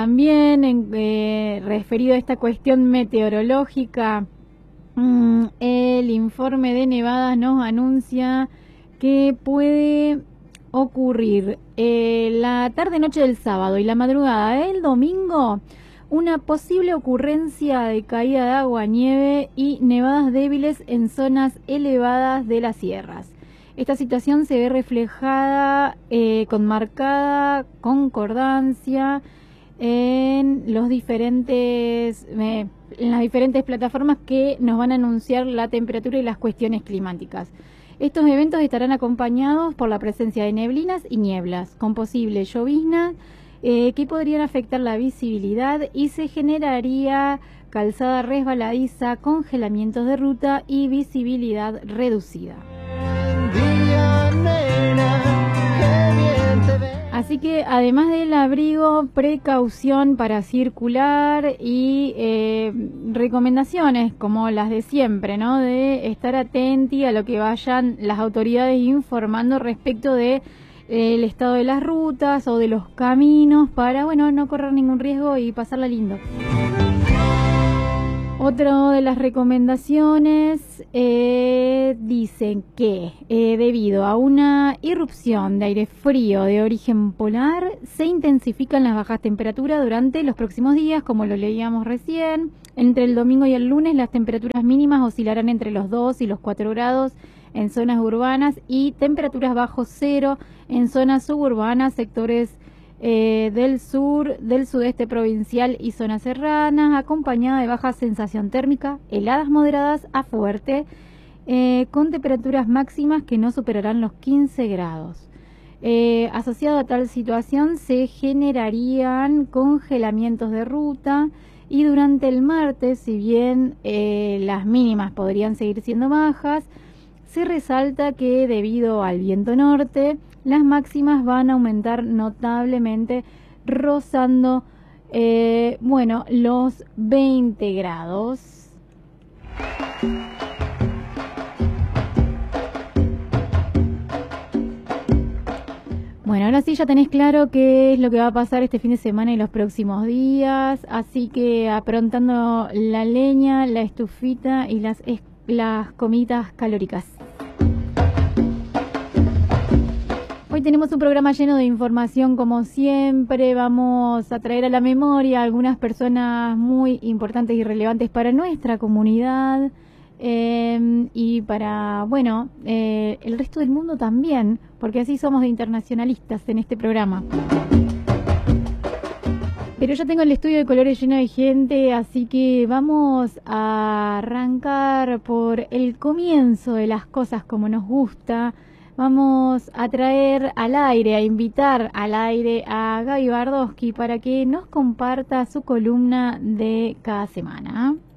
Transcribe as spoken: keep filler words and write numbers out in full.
También en, eh, referido a esta cuestión meteorológica, mmm, el informe de nevadas nos anuncia que puede ocurrir eh, la tarde-noche del sábado y la madrugada del domingo una posible ocurrencia de caída de agua, nieve y nevadas débiles en zonas elevadas de las sierras. Esta situación se ve reflejada eh, con marcada concordancia en los diferentes eh, en las diferentes plataformas que nos van a anunciar la temperatura y las cuestiones climáticas. Estos eventos estarán acompañados por la presencia de neblinas y nieblas, con posibles lloviznas eh, que podrían afectar la visibilidad y se generaría calzada resbaladiza, congelamientos de ruta y visibilidad reducida. Así que además del abrigo, precaución para circular y eh, recomendaciones como las de siempre, ¿no? De estar atenti a lo que vayan las autoridades informando respecto de eh, el estado de las rutas o de los caminos para, bueno, no correr ningún riesgo y pasarla lindo. Otra de las recomendaciones eh, dicen que eh, debido a una irrupción de aire frío de origen polar, se intensifican las bajas temperaturas durante los próximos días, como lo leíamos recién. Entre el domingo y el lunes las temperaturas mínimas oscilarán entre los dos y los cuatro grados en zonas urbanas y temperaturas bajo cero en zonas suburbanas, sectores Eh, del sur, del sudeste provincial y zonas serranas, acompañada de baja sensación térmica, heladas moderadas a fuerte, eh, con temperaturas máximas que no superarán los quince grados. Eh, asociado a tal situación se generarían congelamientos de ruta y durante el martes, si bien eh, las mínimas podrían seguir siendo bajas, se resalta que debido al viento norte, las máximas van a aumentar notablemente, rozando, eh, bueno, los veinte grados. Bueno, ahora sí ya tenés claro qué es lo que va a pasar este fin de semana y los próximos días, así que aprontando la leña, la estufita y las, las comidas calóricas. Hoy tenemos un programa lleno de información como siempre. Vamos a traer a la memoria algunas personas muy importantes y relevantes para nuestra comunidad eh, y para, bueno, eh, el resto del mundo también, porque así somos de internacionalistas en este programa. Pero ya tengo el estudio de colores lleno de gente, así que vamos a arrancar por el comienzo de las cosas como nos gusta. Vamos a traer al aire, a invitar al aire a Gaby Bardowski para que nos comparta su columna de cada semana.